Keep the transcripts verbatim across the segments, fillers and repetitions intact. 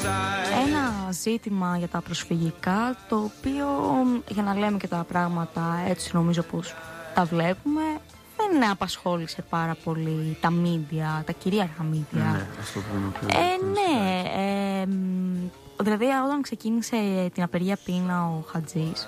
Ένα ζήτημα για τα προσφυγικά, το οποίο, για να λέμε και τα πράγματα έτσι νομίζω πως τα βλέπουμε, δεν απασχόλησε πάρα πολύ τα μίντια, τα κυρίαρχα μίντια. Ναι, ας το πούμε πιο ε, ναι, ε, δηλαδή όταν ξεκίνησε την απεργία πείνα ο Χατζής,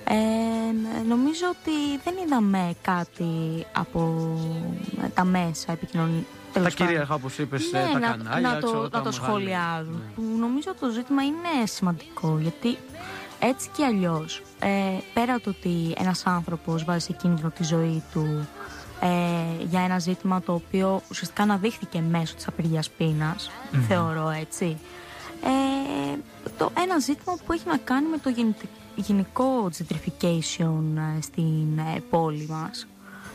ε, νομίζω ότι δεν είδαμε κάτι από τα μέσα επικοινωνία. Τα κυρίαρχα, όπως είπες, ναι, τα να, κανάλια, να το, ξέρω, να τα το σχολιάζουν. Ναι. Που νομίζω το ζήτημα είναι σημαντικό, γιατί έτσι και αλλιώς, ε, πέρα το ότι ένας άνθρωπος βάζει σε κίνδυνο τη ζωή του ε, για ένα ζήτημα το οποίο ουσιαστικά αναδείχθηκε μέσω της απεργίας πείνας, mm-hmm. θεωρώ έτσι, ε, το, ένα ζήτημα που έχει να κάνει με το γενικό gentrification στην ε, πόλη μας.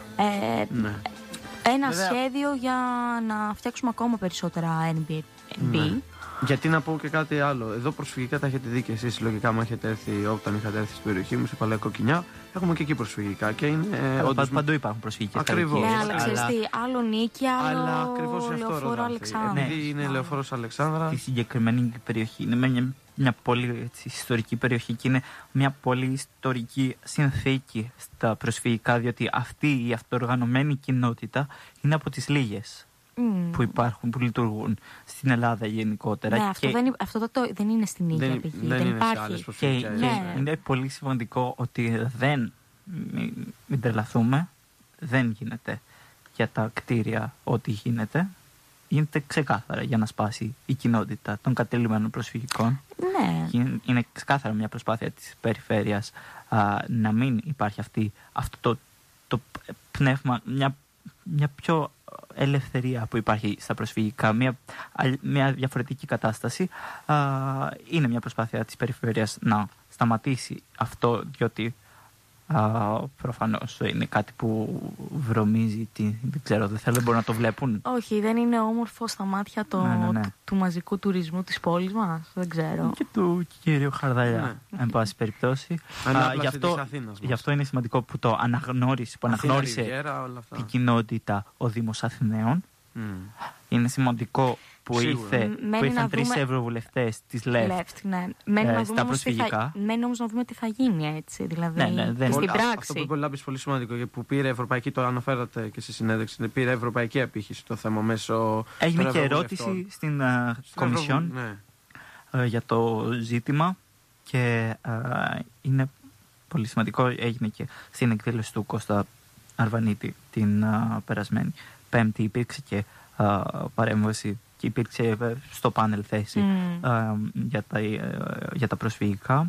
Ε, ναι. Ένα Βέβαια. σχέδιο για να φτιάξουμε ακόμα περισσότερα Airbnb. Ναι. Γιατί να πω και κάτι άλλο. Εδώ προσφυγικά τα έχετε δει και εσείς. Λογικά, μου έχετε έρθει όταν είχατε έρθει στην περιοχή μου, σε Παλαιά Κοκκινιά. Έχουμε και εκεί προσφυγικά. Και είναι, ε, όντως, παντού υπάρχουν προσφυγικές. Ακριβώς. Ναι, αλλά ξέρεις τι, άλλο Νίκη, άλλο αλλά ακριβώς Λεωφόρο Αλεξάνδρα. Επειδή είναι Λεωφόρος Αλεξάνδρα. Στη συγκεκριμένη περιοχή είναι μια, μια πολύ έτσι, ιστορική περιοχή και είναι μια πολύ ιστορική συνθήκη στα προσφυγικά, διότι αυτή η αυτοοργανωμένη κοινότητα είναι από τις λίγες. Mm. που υπάρχουν, που λειτουργούν στην Ελλάδα γενικότερα. Ναι, αυτό, και... δεν, αυτό το, δεν είναι στην ίδια δεν, πηγή. Δεν, δεν είναι υπάρχει. Και, ναι. και είναι πολύ σημαντικό ότι δεν, μην, μην τρελαθούμε, δεν γίνεται για τα κτίρια ό,τι γίνεται. Γίνεται ξεκάθαρα για να σπάσει η κοινότητα των κατελημένων προσφυγικών. Ναι. Είναι ξεκάθαρα μια προσπάθεια της περιφέρειας α, να μην υπάρχει αυτή, αυτό το, το πνεύμα, μια, μια πιο ελευθερία που υπάρχει στα προσφυγικά, μια, μια διαφορετική κατάσταση. Α, είναι μια προσπάθεια της περιφέρειας να σταματήσει αυτό, διότι α, προφανώς είναι κάτι που βρωμίζει, τι, δεν ξέρω, δεν θέλω, μπορούν να το βλέπουν. Όχι, δεν είναι όμορφο στα μάτια το, ναι, ναι, ναι. Του, του μαζικού τουρισμού της πόλης μας, δεν ξέρω. Και του κυρίου Χαρδαλιά, ναι. εν πάση περιπτώσει. Α, γι, αυτό, Αθήνας, γι' αυτό είναι σημαντικό που το αναγνώρισε, που αναγνώρισε Ριβιέρα, την κοινότητα ο Δήμος Αθηναίων. Mm. Είναι σημαντικό που, ήρθε, που ήρθαν τρεις δούμε... ευρωβουλευτές της ΛΕΦΤ, Left, ναι. Μένει ε, να στα προσφυγικά. Θα... Μένει όμως να δούμε τι θα γίνει, έτσι, δηλαδή, ναι, ναι, δεν... στην πράξη. Αυτό που είπε ο Λάμπης πολύ σημαντικό, που πήρε ευρωπαϊκή, το αναφέρατε και στη συνέντευξη, πήρε ευρωπαϊκή απήχηση το θέμα μέσω. Έγινε και ερώτηση στην uh, Κομισιόν ναι. uh, για το ζήτημα και uh, είναι πολύ σημαντικό. Έγινε και στην εκδήλωση του Κώστα Αρβανίτη την uh, περασμένη Πέμπτη, υπήρξε και uh, παρέμβαση και υπήρξε στο πάνελ θέση mm. uh, για, τα, uh, για τα προσφυγικά.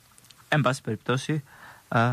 Εν πάση περιπτώσει, uh,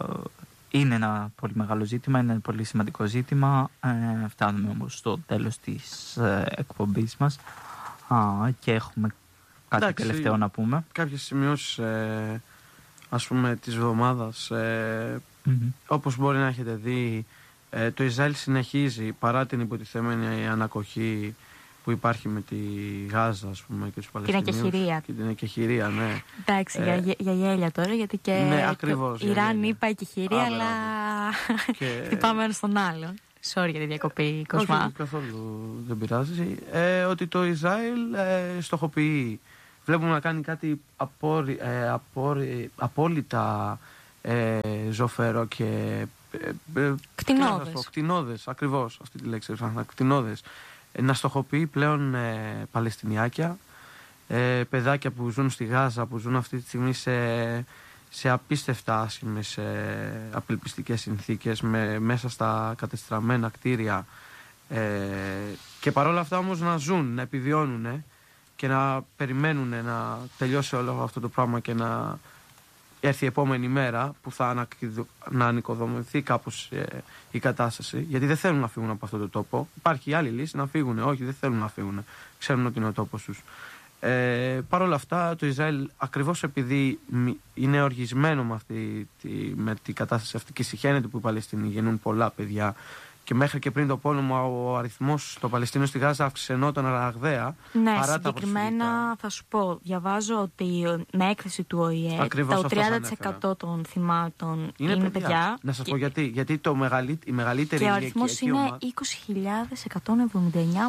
είναι ένα πολύ μεγάλο ζήτημα, είναι ένα πολύ σημαντικό ζήτημα. Uh, φτάνουμε όμως στο τέλος της uh, εκπομπής μας uh, και έχουμε κάτι Εντάξει, τελευταίο να πούμε. Κάποιες σημειώσεις ε, ας πούμε της εβδομάδας, ε, mm-hmm. όπως μπορεί να έχετε δει, ε, το Ισραήλ συνεχίζει παρά την υποτιθέμενη ανακοχή που υπάρχει με τη Γάζα, ας πούμε, και τους Παλαιστινίους. Την εκεχηρία. Και την εκεχηρία, ναι. Εντάξει, ε, για, για γέλια τώρα, γιατί και ναι, ακριβώς, το Ιράν είπα εκεχηρία, αλλά και... χτυπάμε ένα στον άλλον. Sorry για τη διακοπή, Κοσμά. Όχι, καθόλου δεν πειράζει. Ε, ότι το Ισραήλ ε, στοχοποιεί. Βλέπουμε να κάνει κάτι απόρι, ε, απόρι, απόλυτα ε, ζωφερό και ε, ε, κτηνώδες. Κτηνώδες, ακριβώς αυτή τη λέξη. Κτηνώδες. Ε, να στοχοποιεί πλέον ε, Παλαιστινιάκια, ε, παιδάκια που ζουν στη Γάζα, που ζουν αυτή τη στιγμή σε, σε απίστευτα άσχημες, ε, απελπιστικές συνθήκες, με, μέσα στα κατεστραμμένα κτίρια. Ε, και παρόλα αυτά όμως να ζουν, να επιβιώνουν και να περιμένουν να τελειώσει όλο αυτό το πράγμα και να έρθει η επόμενη μέρα που θα ανακυδο... να ανοικοδομηθεί κάπως ε, η κατάσταση, γιατί δεν θέλουν να φύγουν από αυτό το τόπο. Υπάρχει η άλλη λύση, να φύγουν. Όχι, δεν θέλουν να φύγουν. Ξέρουν ότι είναι ο τόπος τους. Ε, Παρ' όλα αυτά, το Ισραήλ, ακριβώς επειδή είναι οργισμένο με, αυτή, τη, με την κατάσταση αυτή και συχαίνεται που οι Παλαιστίνοι γεννούν πολλά παιδιά, και μέχρι και πριν το πόλεμο ο αριθμός των Παλαιστίνων στη Γάζα αυξανόταν ραγδαία. Ναι, παρά συγκεκριμένα τα θα σου πω, διαβάζω ότι με έκθεση του Ο Η Ε το τριάντα τοις εκατό των θυμάτων είναι, είναι παιδιά. παιδιά. Να σας και... πω γιατί. Γιατί το μεγαλύ... η μεγαλύτερη και ο αριθμός είναι ομάδα... είκοσι χιλιάδες εκατόν εβδομήντα εννιά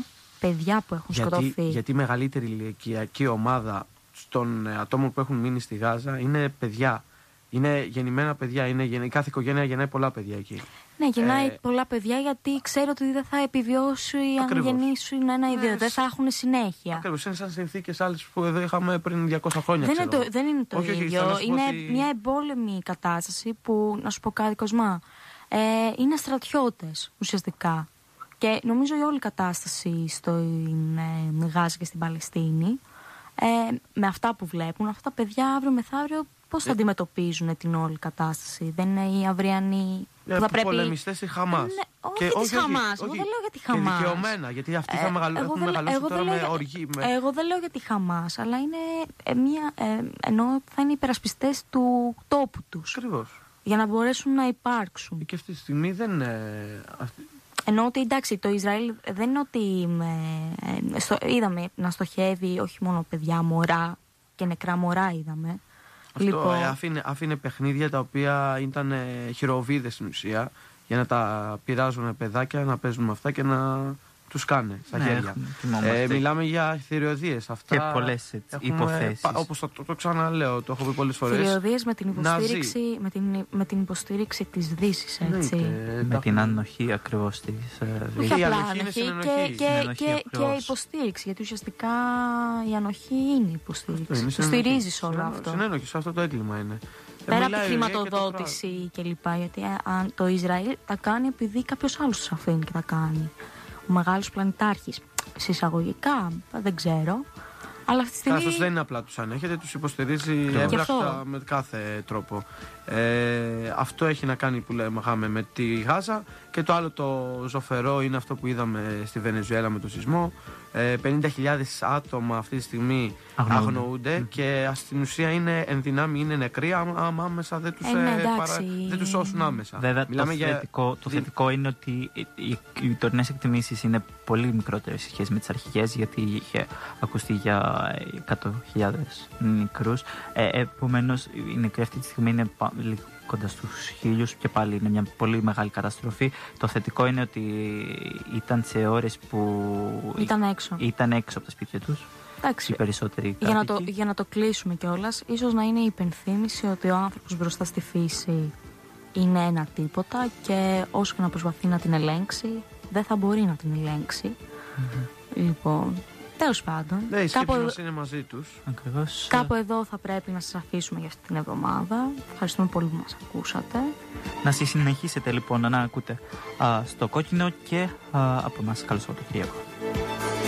παιδιά που έχουν γιατί, σκοτωθεί. Γιατί η μεγαλύτερη ηλικιακή ομάδα των ατόμων που έχουν μείνει στη Γάζα είναι παιδιά. Είναι γεννημένα παιδιά. Είναι, η κάθε οικογένεια γεννάει πολλά παιδιά εκεί. Ναι, γεννάει ε, πολλά παιδιά γιατί ξέρω ότι δεν θα επιβιώσει αν γεννήσουν ένα ή δύο. Ναι, δεν θα έχουν συνέχεια. Ακριβώς. Είναι σαν συνθήκες άλλες που εδώ είχαμε πριν διακόσια χρόνια. Δεν, είναι το, δεν είναι το όχι, ίδιο. όχι, είναι ότι... μια εμπόλεμη κατάσταση που, να σου πω κάτι, Κοσμά, ε, είναι στρατιώτες ουσιαστικά. Και νομίζω η όλη κατάσταση στην ε, Γάζα και στην Παλαιστίνη, ε, με αυτά που βλέπουν, αυτά τα παιδιά αύριο μεθαύριο πώς θα ε... αντιμετωπίζουν την όλη κατάσταση. Δεν είναι οι αυριανοί που θα πρέπει... πολεμιστές της Χαμάς. Ναι, όχι της Χαμάς. Εγώ δεν λέω για τη Χαμάς. Και δικαιωμένα, γιατί αυτοί θα μεγαλώ... έχουν δεν, μεγαλώσει εγώ τώρα με για... οργή. Με... Εγώ δεν λέω για τη Χαμάς, αλλά είναι ε, μια... Ε, ενώ θα είναι υπερασπιστές του τόπου τους. Ακριβώς. Για να μπορέσουν να υπάρξουν. Και αυτή τη στιγμή δεν... Ε, αυτή... Ενώ ότι εντάξει, το Ισραήλ δεν είναι ότι ε, στο, είδαμε να στοχεύει όχι μόνο παιδιά, μωρά και νεκρά μωρά είδαμε. Αυτό λοιπόν... ε, αφήνε, αφήνε παιχνίδια τα οποία ήταν ε, χειροβίδες στην ουσία για να τα πειράζουν παιδάκια, να παίζουν με αυτά και να τους κάνε στα ναι, χέρια. Ε, μιλάμε για θηριωδίες. Αυτά και πολλές υποθέσεις. Όπως το, το, το ξαναλέω, το έχω πει πολλές φορές. Θηριωδίες με την υποστήριξη, με την, με την υποστήριξη της Δύσης, έτσι. Ναι, με την ανοχή ακριβώς της Δύσης. Όχι απλά ανοχή, ανοχή και, και, και, και υποστήριξη, γιατί ουσιαστικά η ανοχή είναι υποστήριξη. Το στηρίζεις όλο αυτό. Συνένοχη, αυτό το έγκλημα είναι. Πέρα από τη χρηματοδότηση κλπ. Γιατί αν το Ισραήλ τα κάνει επειδή κάποιος άλλος τους αφήνει και τα κάνει. Ο μεγάλος πλανητάρχης. Συσσαγωγικά, δεν ξέρω. Αλλά αυτή τη στιγμή. Κάστος δεν είναι απλά τους ανέχεται, τους υποστηρίζει εύραχτα με κάθε τρόπο. Ε, αυτό έχει να κάνει που λέμε με τη Γάζα. Και το άλλο το ζωφερό είναι αυτό που είδαμε στη Βενεζουέλα με το σεισμό. Ε, πενήντα χιλιάδες άτομα αυτή τη στιγμή αγνοούνται, αγνοούνται mm. και στην ουσία είναι ενδυνάμει, είναι νεκροί, άμα άμεσα δεν τους, ε, ναι, ε, παρα... δεν τους σώσουν άμεσα. Βέβαια το, για... θετικό, το θετικό είναι ότι οι, οι, οι τωρινές εκτιμήσεις είναι πολύ μικρότερες σε σχέση με τις αρχικές, γιατί είχε ακουστεί για εκατό χιλιάδες νεκρούς. Ε, επομένως οι νεκροί αυτή τη στιγμή είναι λίγο κοντά στους χίλιους και πάλι είναι μια πολύ μεγάλη καταστροφή. Το θετικό είναι ότι ήταν σε ώρες που ήταν έξω, ήταν έξω από τα σπίτια τους. Εντάξει, οι περισσότεροι για να, το, για να το κλείσουμε κιόλας, ίσως να είναι η υπενθύμηση ότι ο άνθρωπος μπροστά στη φύση είναι ένα τίποτα και όσο και να προσπαθεί να την ελέγξει, δεν θα μπορεί να την ελέγξει. Mm-hmm. Λοιπόν, τέλος πάντων. Ναι, η σκέψη μας είναι μαζί τους. Ακριβώς. Κάπου εδώ θα πρέπει να σας αφήσουμε για αυτή την εβδομάδα. Ευχαριστούμε πολύ που μας ακούσατε. Να συνεχίσετε λοιπόν να ακούτε α, στο κόκκινο και α, από εμάς καλό Σαββατοκύριακο.